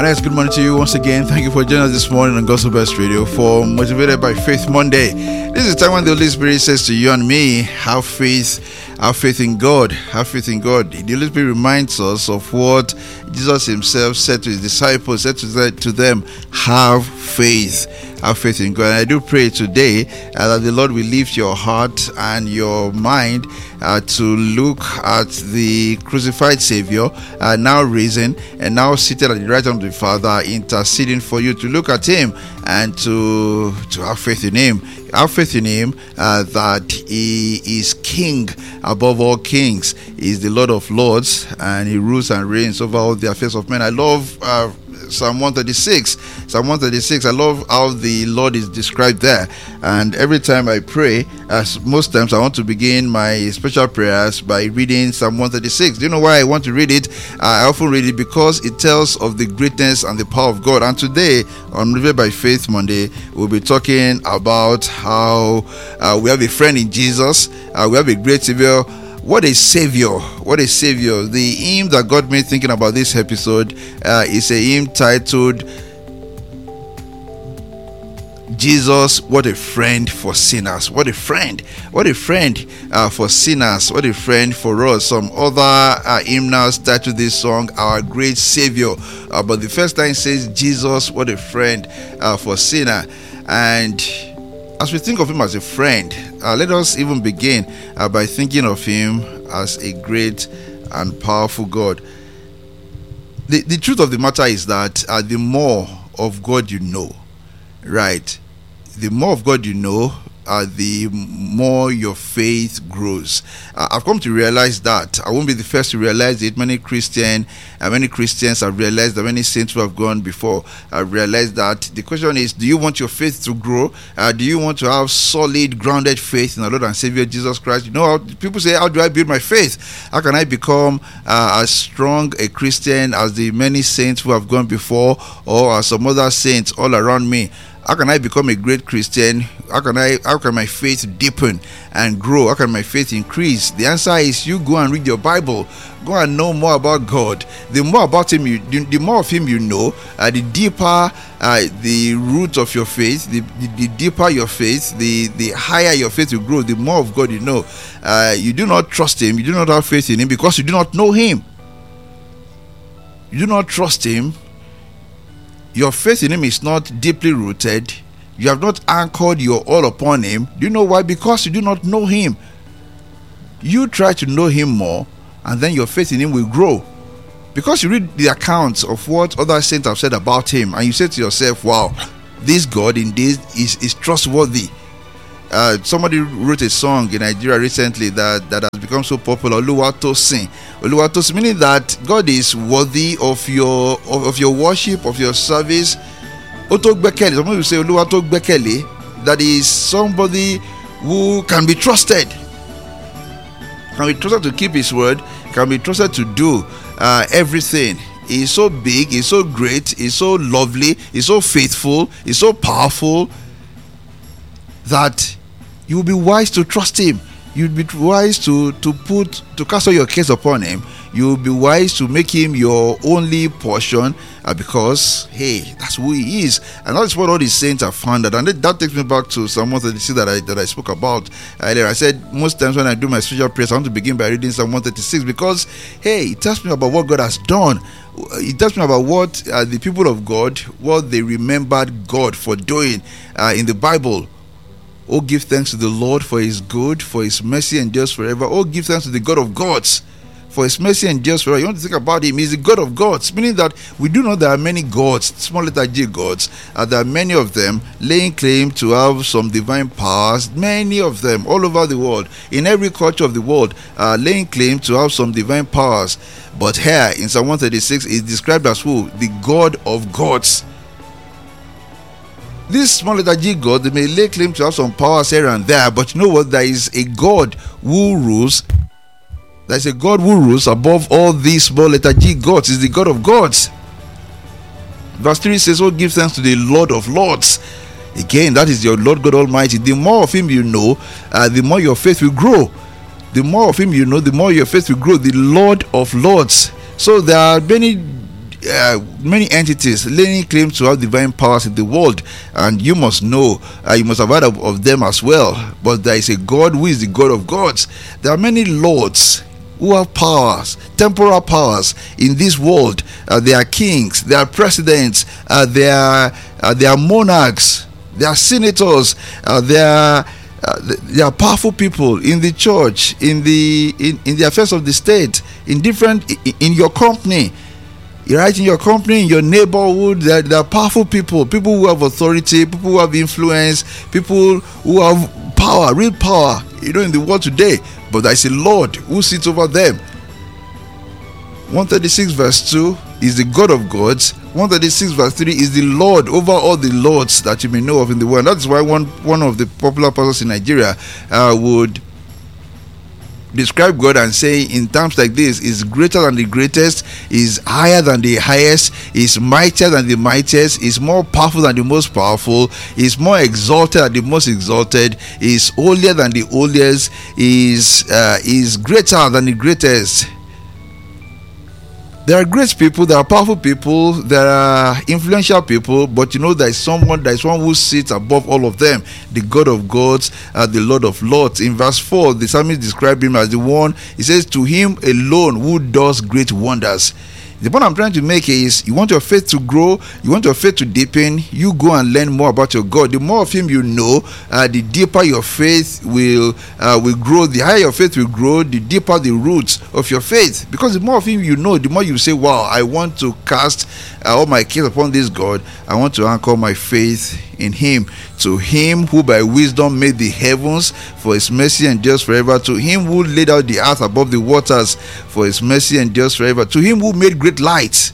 Alex, good morning to you once again. Thank you for joining us this morning on Gospel Best Radio for Motivated by Faith Monday. This is the time when the Holy Spirit says to you and me, have faith in God. Have faith in God. The Holy Spirit reminds us of what Jesus himself said to his disciples, said to them, have faith. Have faith in God. And I do pray today that the Lord will lift your heart and your mind to look at the crucified Savior, now risen and now seated at the right hand of the Father, interceding for you, to look at him and to have faith in him. Have faith in him that he is King above all kings. He is the Lord of Lords, and he rules and reigns over all the affairs of men. I love Psalm 136. Psalm 136, I love how the Lord is described there. And every time I pray, as most times I want to begin my special prayers by reading Psalm 136. Do you know why I want to read it? I often read it because it tells of the greatness and the power of God. And today, on Motivated by Faith Monday, we'll be talking about how we have a friend in Jesus. We have a great Savior. What a Savior. What a Savior. The hymn that got me thinking about this episode is a hymn titled, Jesus, what a friend for sinners. What a friend. What a friend for sinners. What a friend for us. Some other hymnals titled this song, Our Great Savior. But the first line says, Jesus, what a friend for sinner. And as we think of him as a friend, let us even begin by thinking of him as a great and powerful God. The truth of the matter is that the more of God you know, right? The more of God you know, the more your faith grows. I've come to realize that. I won't be the first to realize it. Many Christians have realized that. Many saints who have gone before have realized that. The question is, do you want your faith to grow? Do you want to have solid, grounded faith in our Lord and Savior Jesus Christ? You know, people say, how do I build my faith? How can I become as strong a Christian as the many saints who have gone before, or as some other saints all around me? How can I become a great Christian? How can my faith deepen and grow? How can my faith increase? The answer is, you go and read your Bible. Go and know more about God. The more about him the more of him you know, the deeper the root of your faith, the deeper your faith, the higher your faith will grow, the more of God you know. You do not trust him, you do not have faith in him because you do not know him. You do not trust him. Your faith in him is not deeply rooted. You have not anchored your all upon him. Do you know why? Because you do not know him. You try to know him more, and then your faith in him will grow. Because you read the accounts of what other saints have said about him, and you say to yourself, wow, this God indeed is trustworthy. Somebody wrote a song in Nigeria recently that has become so popular, Oluwatosin. Oluwatosin, meaning that God is worthy of your worship, of your service. Otogbekele, somebody will say Oluwatogbekele, that is somebody who can be trusted. Can be trusted to keep his word, can be trusted to do everything. He's so big, he's so great, he's so lovely, he's so faithful, he's so powerful that you will be wise to trust him. You'll be wise to cast all your cares upon him. You'll be wise to make him your only portion because, hey, that's who he is. And that's what all these saints have found out. And that takes me back to Psalm 136 that I spoke about earlier. I said most times when I do my special prayers, I want to begin by reading Psalm 136 because, hey, it tells me about what God has done. It tells me about what the people of God, what they remembered God for doing in the Bible. Oh, give thanks to the Lord for his good, for his mercy endures forever. Oh, give thanks to the God of gods, for his mercy endures forever. You want to think about him, he's the God of gods, meaning that we do know there are many gods, small letter G gods, there are many of them laying claim to have some divine powers, many of them all over the world, in every culture of the world, laying claim to have some divine powers. But here in Psalm 136 is described as who? The God of gods. This small letter G God, they may lay claim to have some powers here and there, but you know what? There is a God who rules. There is a God who rules above all these small letter G gods. Is the God of gods. Verse 3 says, oh, give thanks to the Lord of Lords. Again, that is your Lord God Almighty. The more of him you know, the more your faith will grow. The more of him you know, the more your faith will grow. The Lord of Lords. So there are many many entities laying claim to have divine powers in the world, and you must know, you must have heard of them as well. But there is a God who is the God of gods. There are many lords who have powers, temporal powers in this world. They are kings, they are presidents, they are monarchs, they are senators, they are powerful people in the church, in the affairs of the state, in your company. Right, in your company, in your neighborhood, there are powerful people who have authority, people who have influence, people who have power, real power, in the world today. But there is a Lord who sits over them. 136 verse 2 is the God of gods. 136 verse 3 is the Lord over all the lords that you may know of in the world. That's why one of the popular pastors in Nigeria would describe God and say, in terms like this, is greater than the greatest, is higher than the highest, is mightier than the mightiest, is more powerful than the most powerful, is more exalted than the most exalted, is holier than the holiest, is greater than the greatest. There are great people, there are powerful people, there are influential people, but there is one who sits above all of them, the God of gods, the Lord of lords. In verse 4, the psalmist described him as the one, he says, to him alone who does great wonders. The point I'm trying to make is, you want your faith to grow, you want your faith to deepen, you go and learn more about your God. The more of him you know, the deeper your faith will grow. The higher your faith will grow, the deeper the roots of your faith. Because the more of him you know, the more you say, wow, I want to cast all my cares upon this God. I want to anchor my faith in him. To him who by wisdom made the heavens, for his mercy endures forever. To him who laid out the earth above the waters, for his mercy endures forever. To him who made great lights,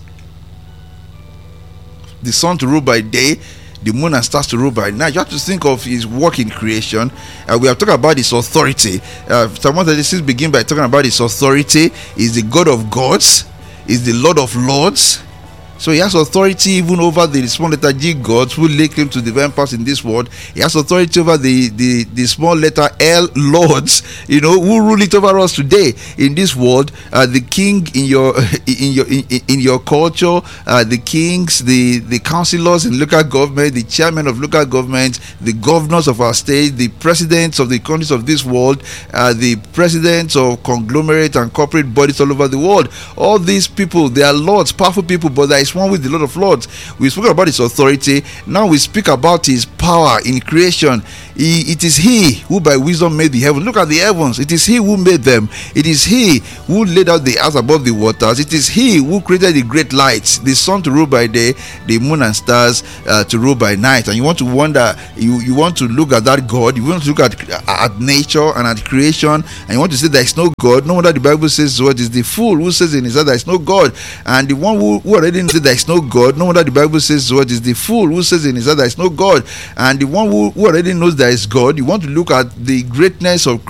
the sun to rule by day, the moon and stars to rule by night. You have to think of his work in creation. We have talked about his authority. Psalm 136 begin by talking about his authority. He's the God of gods, he's the Lord of lords. So he has authority even over the small letter G gods who lay claim to divine powers in this world. He has authority over the small letter L lords, who rule it over us today in this world. The king in your culture, the kings, the councillors in local government, the chairman of local government, the governors of our state, the presidents of the countries of this world, the presidents of conglomerate and corporate bodies all over the world. All these people, they are lords, powerful people, but there is one with the Lord of Lords. We spoke about his authority. Now we speak about his power in creation. It is he who by wisdom made the heavens. Look at the heavens. It is he who made them. It is he who laid out the earth above the waters. It is he who created the great lights, the sun to rule by day, the moon and stars to rule by night. And you want to wonder, you want to look at that God, you want to look at nature and at creation, and you want to say there is no God. No wonder the Bible says, what is the fool who says in his heart there is no God? And the one who already knows there is no God. No wonder the Bible says, what is the fool who says in his heart there is no God? And the one who already knows there is God, you want to look at the greatness of